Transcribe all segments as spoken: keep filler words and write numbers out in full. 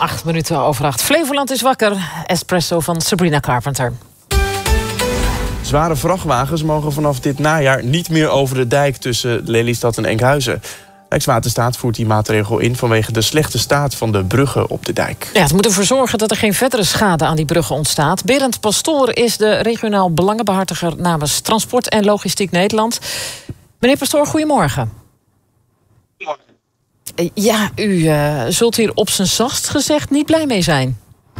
Acht minuten over acht. Flevoland is wakker. Espresso van Sabrina Carpenter. Zware vrachtwagens mogen vanaf dit najaar niet meer over de dijk tussen Lelystad en Enkhuizen. Rijkswaterstaat voert die maatregel in vanwege de slechte staat van de bruggen op de dijk. Ja, het moet ervoor zorgen dat er geen verdere schade aan die bruggen ontstaat. Berend Pastoor is de regionaal belangenbehartiger namens Transport en Logistiek Nederland. Meneer Pastoor, goedemorgen. Goedemorgen. Ja, u uh, zult hier op zijn zachtst gezegd niet blij mee zijn.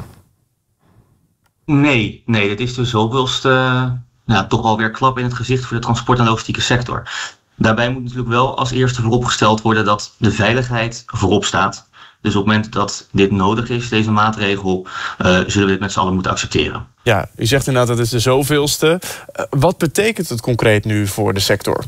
Nee, nee, dit is de zoveelste uh, nou, toch wel weer klap in het gezicht voor de transport- en logistieke sector. Daarbij moet natuurlijk wel als eerste vooropgesteld worden dat de veiligheid voorop staat. Dus op het moment dat dit nodig is, deze maatregel, uh, zullen we dit met z'n allen moeten accepteren. Ja, u zegt inderdaad dat het is de zoveelste. Uh, wat betekent het concreet nu voor de sector?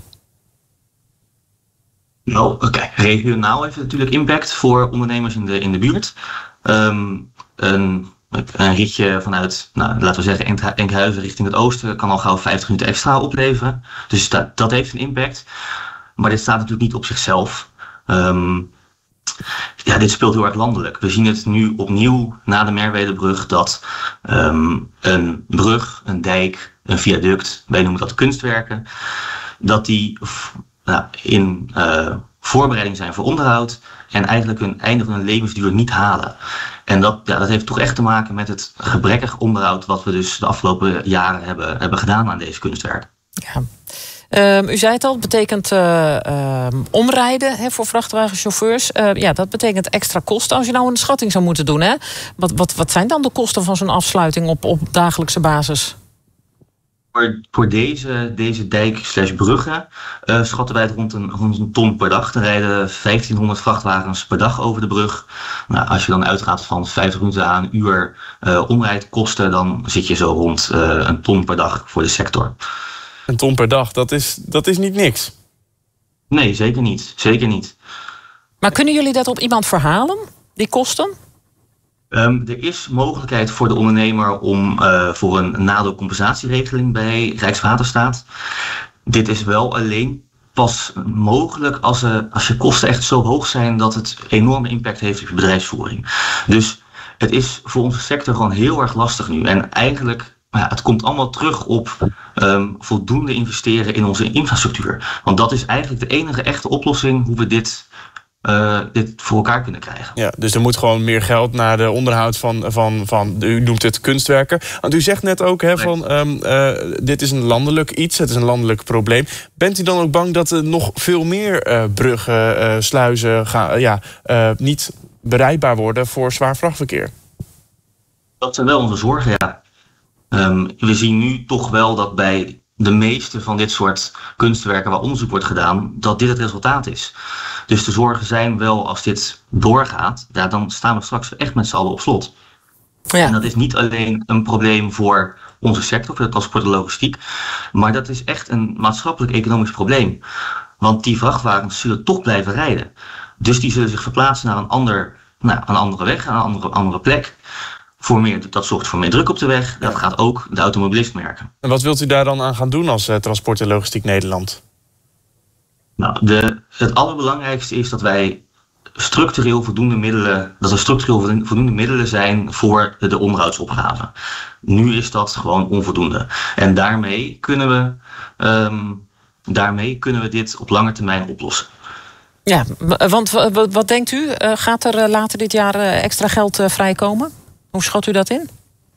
Nou, oké. Okay. Regionaal heeft het natuurlijk impact voor ondernemers in de, in de buurt. Um, een, een ritje vanuit, nou, laten we zeggen, Enkhuizen richting het oosten kan al gauw vijftig minuten extra opleveren. Dus dat, dat heeft een impact. Maar dit staat natuurlijk niet op zichzelf. Um, ja, dit speelt heel erg landelijk. We zien het nu opnieuw na de Merwedebrug dat um, een brug, een dijk, een viaduct, wij noemen dat kunstwerken, dat die nou, in uh, voorbereiding zijn voor onderhoud en eigenlijk hun einde van hun levensduur niet halen. En dat, ja, dat heeft toch echt te maken met het gebrekkig onderhoud wat we dus de afgelopen jaren hebben, hebben gedaan aan deze kunstwerken. Ja. Um, u zei het al, het betekent uh, um, omrijden hè, voor vrachtwagenchauffeurs. Uh, ja, dat betekent extra kosten als je nou een schatting zou moeten doen. Hè? Wat, wat, wat zijn dan de kosten van zo'n afsluiting op, op dagelijkse basis? Voor, voor deze, deze dijk slash bruggen uh, schatten wij het rond een, rond een ton per dag. Er rijden vijftienhonderd vrachtwagens per dag over de brug. Nou, als je dan uitgaat van vijftig minuten aan een uur uh, omrijdkosten, dan zit je zo rond uh, een ton per dag voor de sector. Een ton per dag, dat is, dat is niet niks. Nee, zeker niet. Zeker niet. Maar kunnen jullie dat op iemand verhalen, die kosten? Um, er is mogelijkheid voor de ondernemer om uh, voor een nadeelcompensatieregeling bij Rijkswaterstaat. Dit is wel alleen pas mogelijk als, uh, als je kosten echt zo hoog zijn dat het enorme impact heeft op je bedrijfsvoering. Dus het is voor onze sector gewoon heel erg lastig nu. En eigenlijk, ja, het komt allemaal terug op um, voldoende investeren in onze infrastructuur. Want dat is eigenlijk de enige echte oplossing hoe we dit... Uh, dit voor elkaar kunnen krijgen. Ja, dus er moet gewoon meer geld naar de onderhoud van, van, van u noemt het kunstwerken. Want u zegt net ook, hè, van, um, uh, dit is een landelijk iets, het is een landelijk probleem. Bent u dan ook bang dat er nog veel meer uh, bruggen, uh, sluizen gaan, ja, uh, niet bereikbaar worden voor zwaar vrachtverkeer? Dat zijn wel onze zorgen, ja. Um, we zien nu toch wel dat bij de meeste van dit soort kunstwerken waar onderzoek wordt gedaan, dat dit het resultaat is. Dus de zorgen zijn wel, als dit doorgaat, ja, dan staan we straks echt met z'n allen op slot. Ja. En dat is niet alleen een probleem voor onze sector, voor de transport en logistiek, maar dat is echt een maatschappelijk-economisch probleem. Want die vrachtwagens zullen toch blijven rijden. Dus die zullen zich verplaatsen naar een, ander, nou, een andere weg, naar een andere, andere plek. Voor meer, dat zorgt voor meer druk op de weg. Dat gaat ook de automobilist merken. En wat wilt u daar dan aan gaan doen als uh, Transport en Logistiek Nederland? Nou, de, het allerbelangrijkste is dat wij structureel voldoende middelen, dat er structureel voldoende middelen zijn voor de, de onderhoudsopgave. Nu is dat gewoon onvoldoende. En daarmee kunnen we, um, daarmee kunnen we dit op lange termijn oplossen. Ja, want wat, wat denkt u? Uh, gaat er later dit jaar uh, extra geld uh, vrijkomen? Hoe schat u dat in?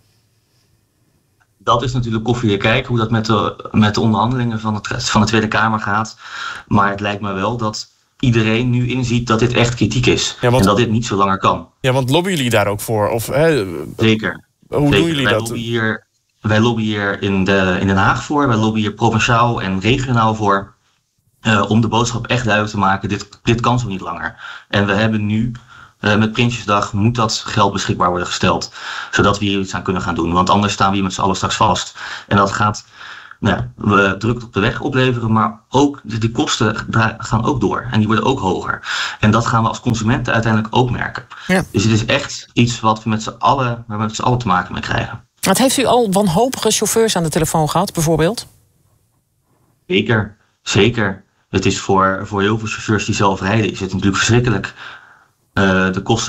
Dat is natuurlijk koffie kijken hoe dat met de, met de onderhandelingen van, het, van de Tweede Kamer gaat. Maar het lijkt me wel dat iedereen nu inziet dat dit echt kritiek is. Ja, want, en dat dit niet zo langer kan. Ja, want lobbyen jullie daar ook voor? Of, hè, Zeker. Hoe Zeker. doen jullie wij dat? Lobbyen hier, wij lobbyen hier in, de, in Den Haag voor. Wij lobbyen hier provinciaal en regionaal voor. Uh, om de boodschap echt duidelijk te maken. Dit, dit kan zo niet langer. En we hebben nu... Uh, met Prinsjesdag moet dat geld beschikbaar worden gesteld. Zodat we hier iets aan kunnen gaan doen. Want anders staan we hier met z'n allen straks vast. En dat gaat nou, we druk op de weg opleveren. Maar ook de, de kosten gaan ook door. En die worden ook hoger. En dat gaan we als consumenten uiteindelijk ook merken. Ja. Dus het is echt iets wat we met z'n allen, waar we met z'n allen te maken mee krijgen. Wat heeft u al wanhopige chauffeurs aan de telefoon gehad, bijvoorbeeld? Zeker, zeker. Het is voor, voor heel veel chauffeurs die zelf rijden, is het natuurlijk verschrikkelijk. Uh, de kosten